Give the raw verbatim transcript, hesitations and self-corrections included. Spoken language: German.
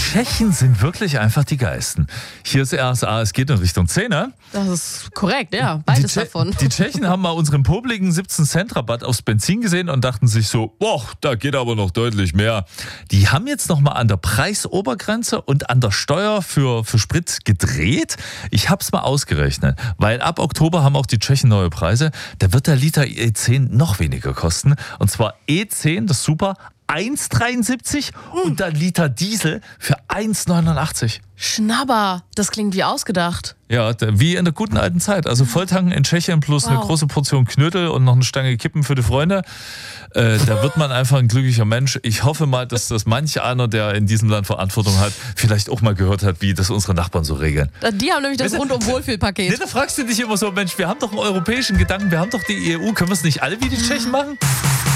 Tschechen sind wirklich einfach die Geisten. Hier ist R S A, es geht in Richtung zehn, ne? Das ist korrekt, ja. Beides die davon. Die Tschechen haben mal unseren popligen siebzehn Cent Rabatt aufs Benzin gesehen und dachten sich so, boah, da geht aber noch deutlich mehr. Die haben jetzt nochmal an der Preisobergrenze und an der Steuer für, für Sprit gedreht. Ich hab's mal ausgerechnet, weil ab Oktober haben auch die Tschechen neue Preise. Da wird der Liter E zehn noch weniger kosten. Und zwar E zehn, das ist super, eins Komma dreiundsiebzig und der Liter Diesel für eins Komma neunundachtzig. Schnabber, das klingt wie ausgedacht. Ja, wie in der guten alten Zeit. Also Volltanken in Tschechien plus wow. eine große Portion Knödel und noch eine Stange Kippen für die Freunde. Äh, da wird man einfach ein glücklicher Mensch. Ich hoffe mal, dass das manch einer, der in diesem Land Verantwortung hat, vielleicht auch mal gehört hat, wie das unsere Nachbarn so regeln. Die haben nämlich das Rundum-Wohlfühlpaket. Nee, da fragst du dich immer so, Mensch, wir haben doch einen europäischen Gedanken, wir haben doch die E U, können wir es nicht alle wie die Tschechen machen?